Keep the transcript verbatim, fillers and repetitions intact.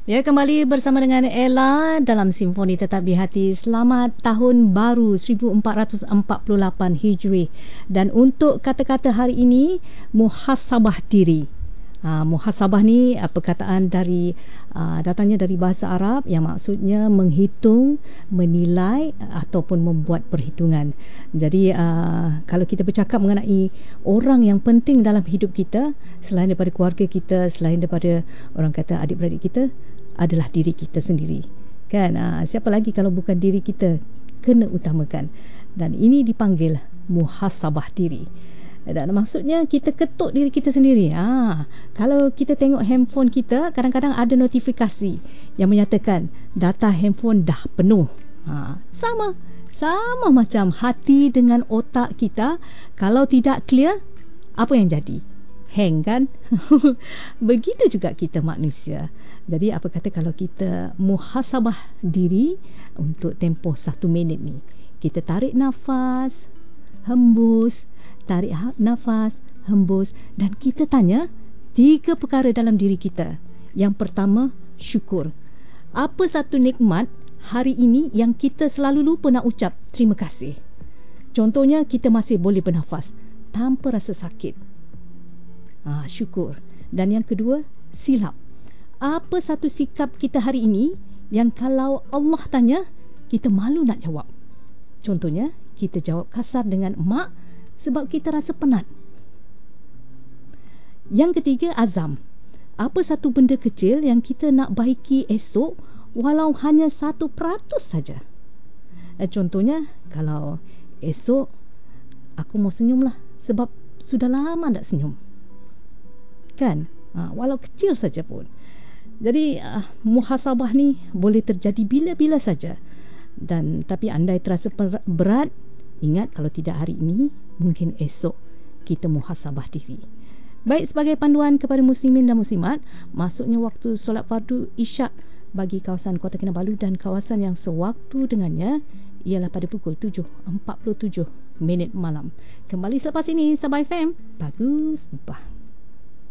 Ya, kembali bersama dengan Ella dalam Simfoni Tetap di Hati. Selamat Tahun Baru seribu empat ratus empat puluh lapan Hijri. Dan untuk kata-kata hari ini, muhasabah diri. Uh, muhasabah ni uh, perkataan dari uh, datangnya dari bahasa Arab yang maksudnya menghitung, menilai uh, ataupun membuat perhitungan. Jadi uh, kalau kita bercakap mengenai orang yang penting dalam hidup kita, selain daripada keluarga kita, selain daripada orang kata adik-beradik kita, adalah diri kita sendiri, kan? Uh, siapa lagi kalau bukan diri kita kena utamakan. Dan ini dipanggil muhasabah diri. Dan maksudnya kita ketuk diri kita sendiri. Ha, kalau kita tengok handphone kita, kadang-kadang ada notifikasi yang menyatakan data handphone dah penuh. Ha, sama, sama macam hati dengan otak kita. Kalau tidak clear, apa yang jadi? Hang, kan? Begitu juga kita manusia. Jadi apa kata kalau kita muhasabah diri untuk tempoh satu minit ni, kita tarik nafas, hembus, tarik nafas, hembus, dan kita tanya tiga perkara dalam diri kita. Yang pertama, syukur. Apa satu nikmat hari ini yang kita selalu lupa nak ucap terima kasih? Contohnya, kita masih boleh bernafas tanpa rasa sakit. Ah, syukur. Dan yang kedua, silap. Apa satu sikap kita hari ini yang kalau Allah tanya, kita malu nak jawab? Contohnya, kita jawab kasar dengan mak sebab kita rasa penat. Yang ketiga, azam. Apa satu benda kecil yang kita nak baiki esok walau hanya satu peratus saja? Eh, contohnya, kalau esok aku mau senyum lah sebab sudah lama tak senyum, kan? Ha, walau kecil saja pun. Jadi uh, muhasabah ni boleh terjadi bila-bila saja. Dan tapi andai terasa berat, ingat kalau tidak hari ini, mungkin esok kita muhasabah diri. Baik, sebagai panduan kepada muslimin dan muslimat, masuknya waktu solat fardu isyak bagi kawasan Kota Kinabalu dan kawasan yang sewaktu dengannya ialah pada pukul tujuh empat puluh tujuh minit malam. Kembali selepas ini, Sabah F M. Bagus, bah.